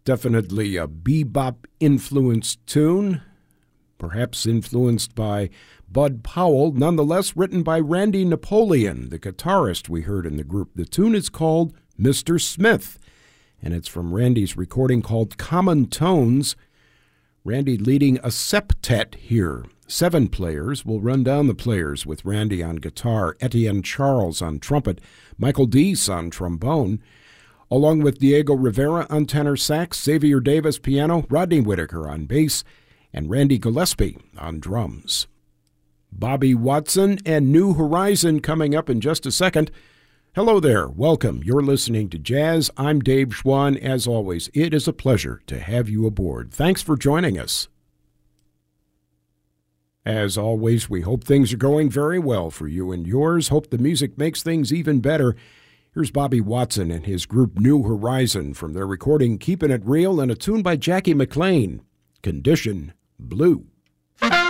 Definitely a bebop-influenced tune, perhaps influenced by Bud Powell, nonetheless written by Randy Napoleon, the guitarist we heard in the group. The tune is called Mr. Smith, and it's from Randy's recording called Common Tones. Randy leading a septet here. 7 players. We'll run down the players with Randy on guitar, Etienne Charles on trumpet, Michael Deese on trombone, along with Diego Rivera on tenor sax, Xavier Davis piano, Rodney Whitaker on bass, and Randy Gillespie on drums. Bobby Watson and New Horizon coming up in just a second. Hello there. Welcome. You're listening to Jazz. I'm Dave Schwann. As always, it is a pleasure to have you aboard. Thanks for joining us. As always, we hope things are going very well for you and yours. Hope the music makes things even better. Here's Bobby Watson and his group New Horizon from their recording Keepin' It Real and a tune by Jackie McLean, Condition Blue.